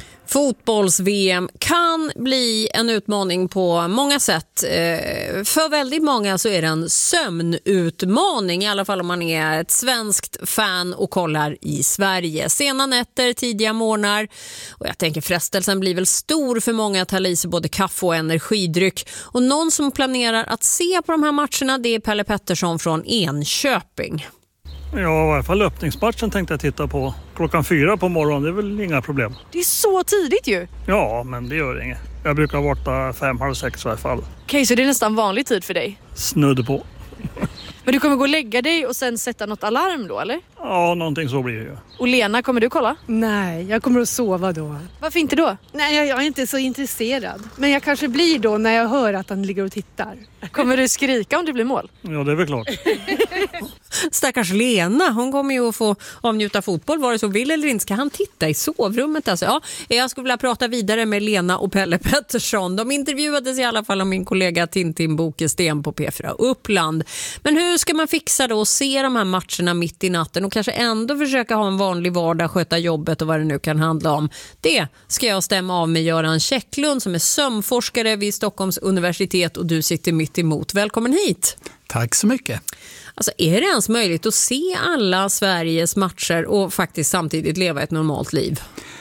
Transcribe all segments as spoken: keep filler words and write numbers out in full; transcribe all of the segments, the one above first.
Fotbolls-V M kan bli en utmaning på många sätt. För väldigt många så är det en sömnutmaning, i alla fall om man är ett svenskt fan och kollar i Sverige. Sena nätter, tidiga morgnar, och jag tänker frestelsen blir väl stor för många att ta i sig både kaffe och energidryck. Och någon som planerar att se på de här matcherna, det är Pelle Pettersson från Enköping. Ja, i alla fall öppningsmatchen tänkte jag titta på. Klockan fyra på morgonen, det är väl inga problem. Det är så tidigt ju. Ja, men det gör inget. Jag brukar vakna fem, halv sex i alla fall. Okej, så det är nästan vanlig tid för dig? Snudd på. Men du kommer gå och lägga dig och sen sätta något alarm då, eller? Ja, någonting så blir det ju. Och Lena, kommer du kolla? Nej, jag kommer att sova då. Varför inte då? Nej, jag, jag är inte så intresserad. Men jag kanske blir då när jag hör att han ligger och tittar. Kommer du skrika om det blir mål? Ja, det är väl klart. Stackars Lena, hon kommer ju att få avnjuta fotboll vare så vill eller inte. Ska han titta i sovrummet? Alltså, ja, jag skulle vilja prata vidare med Lena och Pelle Pettersson. De intervjuades i alla fall av min kollega Tintin Bokesten på P fyra Uppland. Men hur ska man fixa då och se de här matcherna mitt i natten och kanske ändå försöka ha en vanlig vardag, sköta jobbet och vad det nu kan handla om? Det ska jag stämma av med Göran Käcklund som är sömnforskare vid Stockholms universitet, och du sitter mitt emot. Välkommen hit! Tack så mycket. Alltså, är det ens möjligt att se alla Sveriges matcher och faktiskt samtidigt leva ett normalt liv?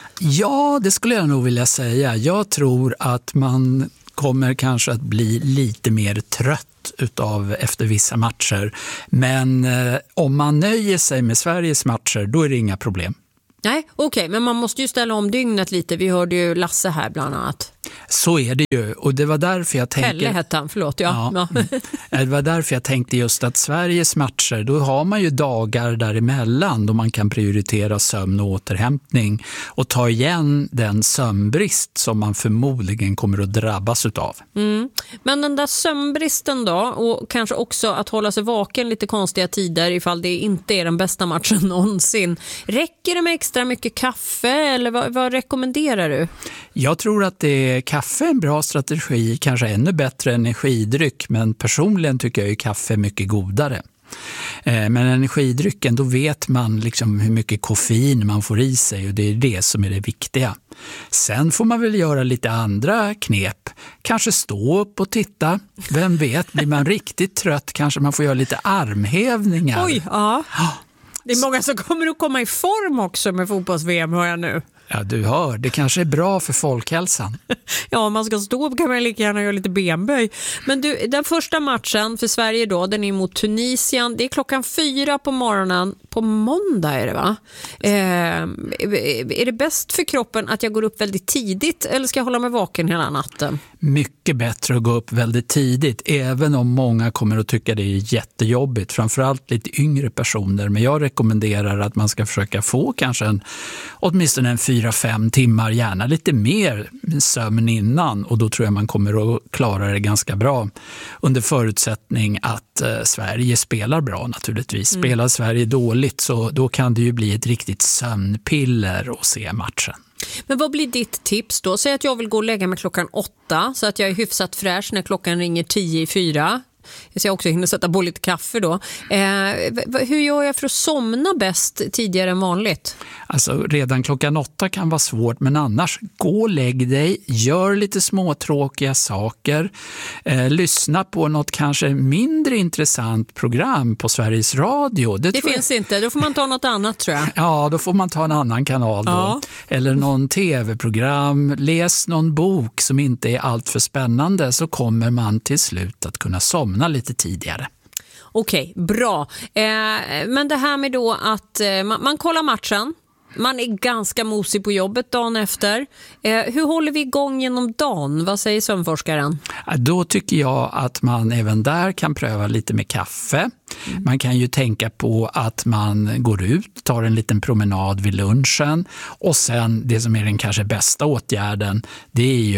Ja, det skulle jag nog vilja säga. Jag tror att man kommer kanske att bli lite mer trött utav efter vissa matcher. Men eh, om man nöjer sig med Sveriges matcher, då är det inga problem. Nej, okej, okay, men man måste ju ställa om dygnet lite. Vi hörde ju Lasse här bland annat. Så är det ju, och det var därför jag tänkte... Pelle hette han, förlåt. Ja. Ja. Det var därför jag tänkte just att Sveriges matcher, då har man ju dagar däremellan då man kan prioritera sömn och återhämtning och ta igen den sömnbrist som man förmodligen kommer att drabbas utav. Mm. Men den där sömnbristen då, och kanske också att hålla sig vaken lite konstiga tider ifall det inte är den bästa matchen någonsin. Räcker det med extra mycket kaffe eller vad, vad rekommenderar du? Jag tror att det är kaffe är en bra strategi, kanske ännu bättre energidryck, men personligen tycker jag ju kaffe är mycket godare. Men energidrycken, då vet man liksom hur mycket koffein man får i sig, och det är det som är det viktiga. Sen får man väl göra lite andra knep. Kanske stå upp och titta. Vem vet, blir man riktigt trött kanske man får göra lite armhävningar. Oj, ja. Det är många som kommer att komma i form också med fotbolls-V M, hör jag nu. Ja, du hör. Det kanske är bra för folkhälsan. Ja, om man ska stå upp kan man lika gärna göra lite benböj. Men du, den första matchen för Sverige då, den är mot Tunisien. Det är klockan fyra på morgonen. På måndag är det, va? Eh, är det bäst för kroppen att jag går upp väldigt tidigt eller ska jag hålla mig vaken hela natten? Mycket bättre att gå upp väldigt tidigt, även om många kommer att tycka det är jättejobbigt. Framförallt lite yngre personer. Men jag rekommenderar att man ska försöka få kanske en, åtminstone en fyra fem timmar, gärna lite mer sömn innan, och då tror jag man kommer att klara det ganska bra under förutsättning att eh, Sverige spelar bra naturligtvis. Mm. Spelar Sverige dåligt så då kan det ju bli ett riktigt sömnpiller att se matchen. Men vad blir ditt tips då? Säg att jag vill gå och lägga mig klockan åtta så att jag är hyfsat fräsch när klockan ringer tio i fyra. Så jag också hinner sätta på lite kaffe då. Eh, hur gör jag för att somna bäst tidigare än vanligt? Alltså redan klockan åtta kan vara svårt, men annars gå och lägg dig, gör lite småtråkiga saker, eh, lyssna på något kanske mindre intressant program på Sveriges Radio. Det, det finns jag... inte, då får man ta något annat tror jag. Ja, då får man ta en annan kanal då. Ja. Eller någon tv-program, läs någon bok som inte är allt för spännande, så kommer man till slut att kunna somna lite tidigare. Okej, bra. Eh, men det här med då att eh, man, man kollar matchen, man är ganska mosig på jobbet dagen efter. Eh, hur håller vi igång genom dagen? Vad säger sömnforskaren? Då tycker jag att man även där kan pröva lite med kaffe. Mm. Man kan ju tänka på att man går ut, tar en liten promenad vid lunchen, och sen det som är den kanske bästa åtgärden, det är ju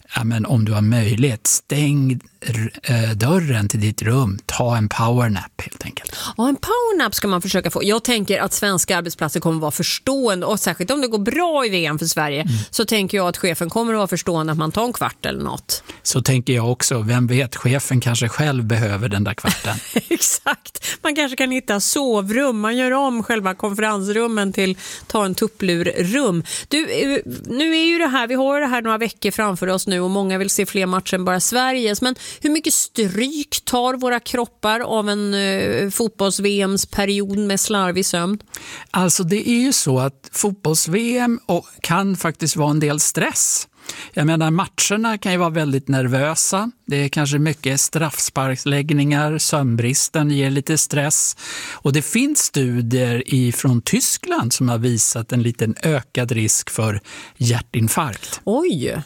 ja, men om du har möjlighet, stäng äh, dörren till ditt rum, ta en powernap helt enkelt. Ja, en powernap ska man försöka få. Jag tänker att svenska arbetsplatser kommer att vara förstående, och särskilt om det går bra i V M för Sverige mm. så tänker jag att chefen kommer att vara förstående att man tar en kvart eller något. Så tänker jag också. Vem vet, chefen kanske själv behöver den där kvarten. Exakt. Man kanske kan hitta sovrum. Man gör om själva konferensrummen till ta en tupplurrum. Du, nu är ju det här, vi har det här några veckor framför oss nu och många vill se fler matcher än bara Sveriges. Men hur mycket stryk tar våra kroppar av en uh, fotbolls-V M:s period med slarvig sömn? Alltså det är ju så att fotbolls-V M kan faktiskt vara en del stress. Jag menar, matcherna kan ju vara väldigt nervösa. Det är kanske mycket straffsparksläggningar, sömnbristen ger lite stress. Och det finns studier ifrån Tyskland som har visat en liten ökad risk för hjärtinfarkt. Oj!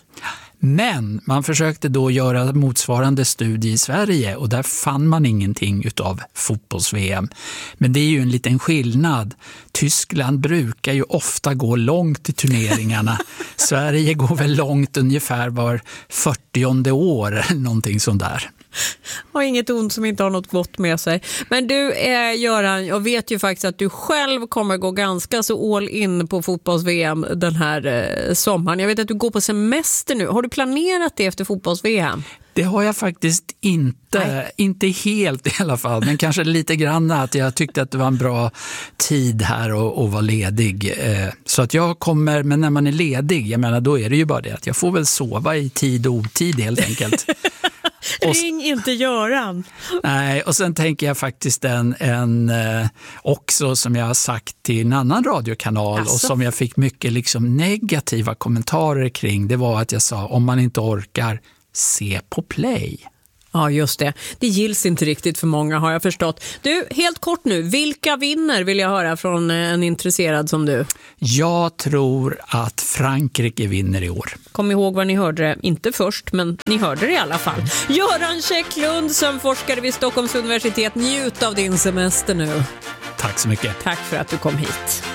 Men man försökte då göra motsvarande studie i Sverige och där fann man ingenting utav fotbolls-V M. Men det är ju en liten skillnad. Tyskland brukar ju ofta gå långt i turneringarna. Sverige går väl långt ungefär var fyrtionde år eller någonting sånt där. Och inget ont som inte har något gott med sig. Men du eh, Göran, jag vet ju faktiskt att du själv kommer gå ganska så all in på fotbolls-V M den här eh, sommaren. Jag vet att du går på semester nu. Har du planerat det efter fotbolls-V M? Det har jag faktiskt inte, inte helt i alla fall, men kanske lite grann att jag tyckte att det var en bra tid här och, och vara ledig. Så att jag kommer, men när man är ledig, jag menar då är det ju bara det att jag får väl sova i tid och otid helt enkelt. Och, ring inte Göran. Nej, och sen tänker jag faktiskt en, en eh, också som jag har sagt till en annan radiokanal alltså. Och som jag fick mycket liksom negativa kommentarer kring, det var att jag sa om man inte orkar, se på play. Ja, just det. Det gills inte riktigt för många, har jag förstått. Du, helt kort nu, vilka vinner vill jag höra från en intresserad som du? Jag tror att Frankrike vinner i år. Kom ihåg vad ni hörde det, inte först, men ni hörde det i alla fall. Göran Käcklund, som forskare vid Stockholms universitet, njut av din semester nu. Tack så mycket. Tack för att du kom hit.